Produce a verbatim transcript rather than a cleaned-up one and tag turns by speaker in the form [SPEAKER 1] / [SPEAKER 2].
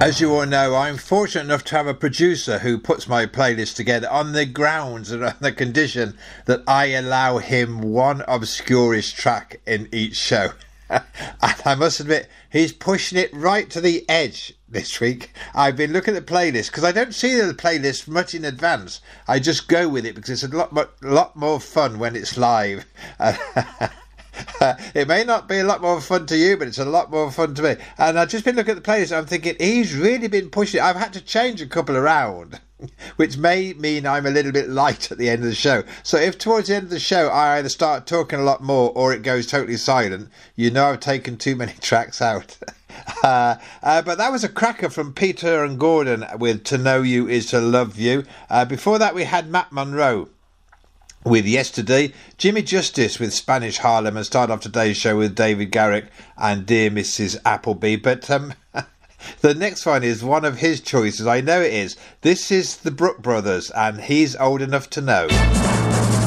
[SPEAKER 1] As you all know, I'm fortunate enough to have a producer who puts my playlist together on the grounds and on the condition that I allow him one obscurest track in each show. And I must admit, he's pushing it right to the edge this week. I've been looking at the playlist because I don't see the playlist much in advance. I just go with it because it's a lot, mo- lot more fun when it's live. Uh, it may not be a lot more fun to you, but it's a lot more fun to me. And I've just been looking at the playlist. I'm thinking he's really been pushing it. I've had to change a couple around, which may mean I'm a little bit light at the end of the show. So if towards the end of the show I either start talking a lot more or it goes totally silent, you know I've taken too many tracks out. Uh, uh, but that was a cracker from Peter and Gordon with To Know You Is To Love You. Uh, before that we had Matt Monro with Yesterday, Jimmy Justice with Spanish Harlem, and start off today's show with David Garrick and Dear Missus Appleby. But um, the next one is one of his choices. I know it is. This is the Brook Brothers, and He's Old Enough to Know.